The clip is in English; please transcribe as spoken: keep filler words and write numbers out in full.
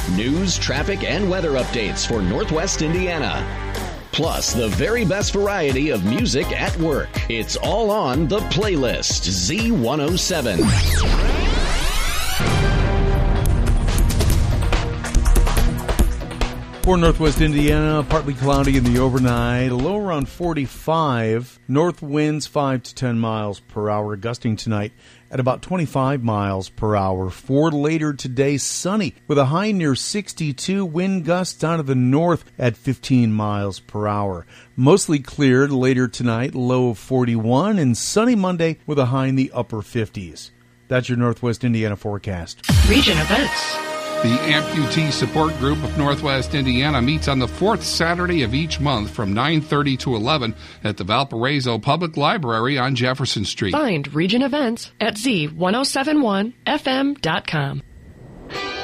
News, traffic, and weather updates for Northwest Indiana. Plus, the very best variety of music at work. It's all on The Playlist, Z one oh seven. For Northwest Indiana, partly cloudy in the overnight, a low around forty-five. North winds five to ten miles per hour, gusting tonight at about twenty-five miles per hour. For later today, sunny with a high near sixty-two. Wind gusts out of the north at fifteen miles per hour. Mostly cleared later tonight, low of forty-one, and sunny Monday with a high in the upper fifties. That's your Northwest Indiana forecast. Region events. The Amputee Support Group of Northwest Indiana meets on the fourth Saturday of each month from nine thirty to eleven at the Valparaiso Public Library on Jefferson Street. Find Region events at Z ten seventy-one F M dot com.